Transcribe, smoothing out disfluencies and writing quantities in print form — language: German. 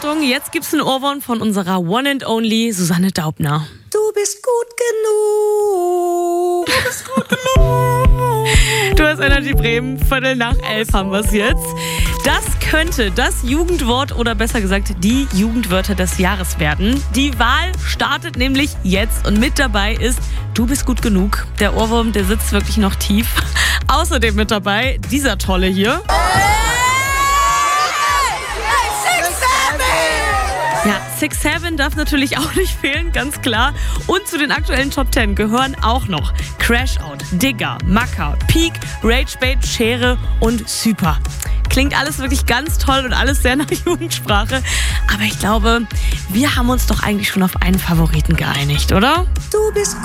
Achtung, jetzt gibt's einen Ohrwurm von unserer One and Only Susanne Daubner. Du bist gut genug. Du bist gut genug. Du hast Energy Bremen, 11:15 haben wir's jetzt. Das könnte das Jugendwort oder besser gesagt die Jugendwörter des Jahres werden. Die Wahl startet nämlich jetzt und mit dabei ist Du bist gut genug. Der Ohrwurm, der sitzt wirklich noch tief. Außerdem mit dabei dieser Tolle hier. Ja, 6'7" darf natürlich auch nicht fehlen, ganz klar. Und zu den aktuellen Top 10 gehören auch noch Crash Out, Digger, Macker, Peak, Rage Bait, Schere und Super. Klingt alles wirklich ganz toll und alles sehr nach Jugendsprache. Aber ich glaube, wir haben uns doch eigentlich schon auf einen Favoriten geeinigt, oder? Du bist